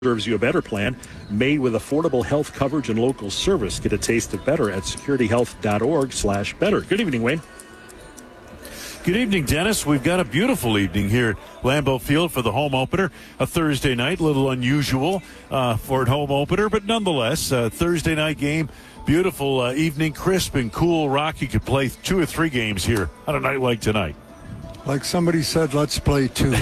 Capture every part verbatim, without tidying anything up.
serves you a better plan made with affordable health coverage and local service. Get a taste of better at securityhealth.org slash better. Good evening, Wayne. Good evening, Dennis. We've got a beautiful evening here at Lambeau Field for the home opener. A Thursday night, a little unusual uh, for a home opener, but nonetheless, a Thursday night game. Beautiful uh, evening, crisp and cool. Rock, you could play two or three games here on a night like tonight. Like somebody said, let's play two.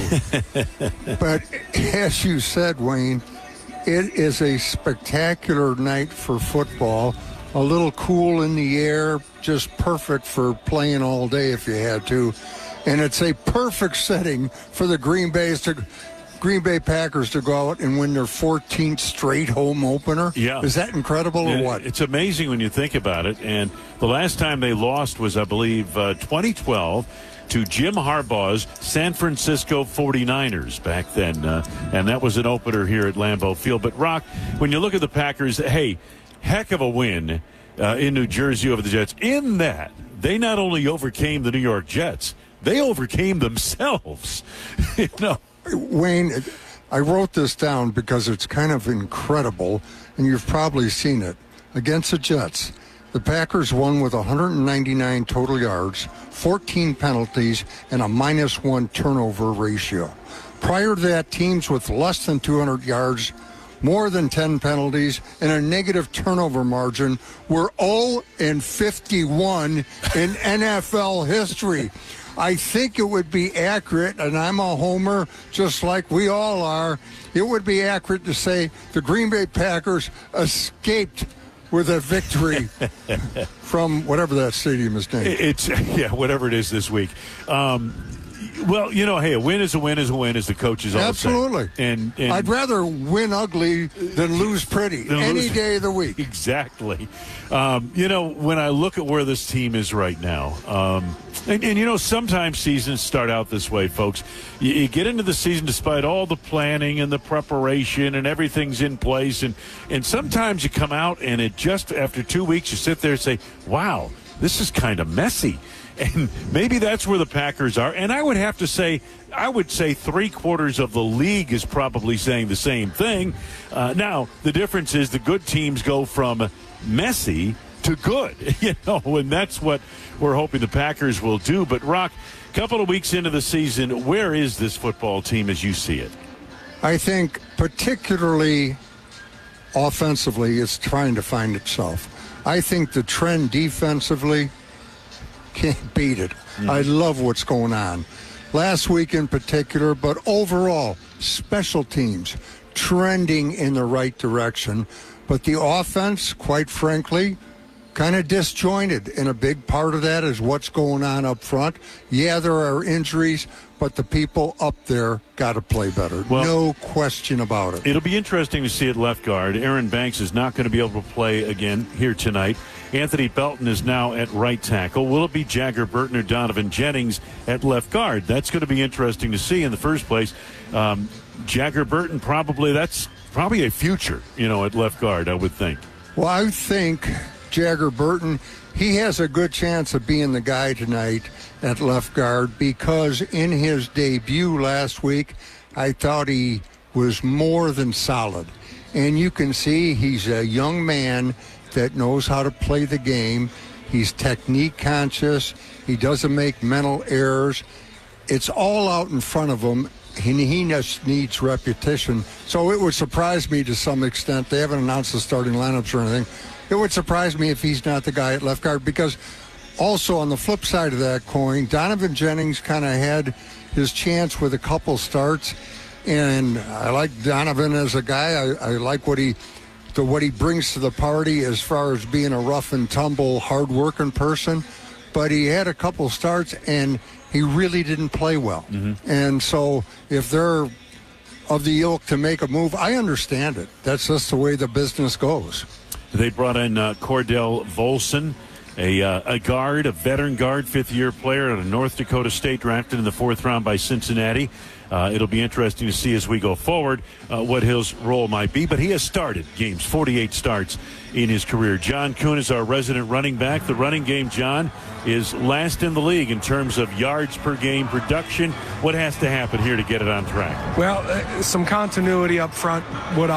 But as you said, Wayne, it is a spectacular night for football. A little cool in the air, just perfect for playing all day if you had to. And it's a perfect setting for the Green Bay's to, Green Bay Packers to go out and win their fourteenth straight home opener. Yeah. Is that incredible or what? It's amazing when you think about it. And the last time they lost was, I believe, uh, twenty twelve. To Jim Harbaugh's San Francisco forty-niners back then. Uh, and that was an opener here at Lambeau Field. But, Rock, when you look at the Packers, hey, heck of a win uh, in New Jersey over the Jets. In that, they not only overcame the New York Jets, they overcame themselves. you know, Wayne, I wrote this down because it's kind of incredible, and you've probably seen it. Against the Jets, the Packers won with one hundred ninety-nine total yards, fourteen penalties, and a minus one turnover ratio. Prior to that, teams with less than two hundred yards, more than ten penalties, and a negative turnover margin were oh and fifty-one in N F L history. I think it would be accurate, and I'm a homer just like we all are, it would be accurate to say the Green Bay Packers escaped with a victory from whatever that stadium is named. It's, yeah, whatever it is this week. Um, well, you know, hey, a win is a win is a win, as the coaches all say. Absolutely. And, and I'd rather win ugly than lose pretty than any lose. day of the week. Exactly. Um, you know, when I look at where this team is right now, um, and, and, you know, sometimes seasons start out this way, folks. You, you get into the season despite all the planning and the preparation and everything's in place. And, and sometimes you come out and it just, after two weeks, you sit there and say, wow, this is kind of messy. And maybe that's where the Packers are. And I would have to say, I would say three quarters of the league is probably saying the same thing. Uh, now, the difference is the good teams go from messy to good, you know, and that's what we're hoping the Packers will do. But, Rock, a couple of weeks into the season, where is this football team as you see it? I think particularly offensively, it's trying to find itself. I think the trend defensively can't beat it. Mm-hmm. I love what's going on. Last week in particular, but overall, special teams trending in the right direction. But the offense, quite frankly, kind of disjointed, and a big part of that is what's going on up front. Yeah, there are injuries, but the people up there got to play better. Well, no question about it. It'll be interesting to see at left guard. Aaron Banks is not going to be able to play again here tonight. Anthony Belton is now at right tackle. Will it be Jagger Burton or Donovan Jennings at left guard? That's going to be interesting to see in the first place. Um, Jagger Burton, probably, that's probably a future, you know, at left guard, I would think. Well, I think Jagger Burton, he has a good chance of being the guy tonight at left guard because in his debut last week, I thought he was more than solid. And you can see he's a young man that knows how to play the game. He's technique conscious. He doesn't make mental errors. It's all out in front of him. He, he just needs repetition. So it would surprise me to some extent. They haven't announced the starting lineups or anything. It would surprise me if he's not the guy at left guard because also on the flip side of that coin, Donovan Jennings kind of had his chance with a couple starts. And I like Donovan as a guy. I, I like what he to what he brings to the party as far as being a rough and tumble, hard-working person. But he had a couple starts, and he really didn't play well. Mm-hmm. And so if they're of the ilk to make a move, I understand it. That's just the way the business goes. They brought in uh, Cordell Volson, a, uh, a guard, a veteran guard, fifth-year player out of North Dakota State, drafted in the fourth round by Cincinnati. Uh, it'll be interesting to see as we go forward uh, what his role might be. But he has started games, forty-eight starts in his career. John Kuhn is our resident running back. The running game, John, is last in the league in terms of yards per game production. What has to happen here to get it on track? Well, uh, some continuity up front would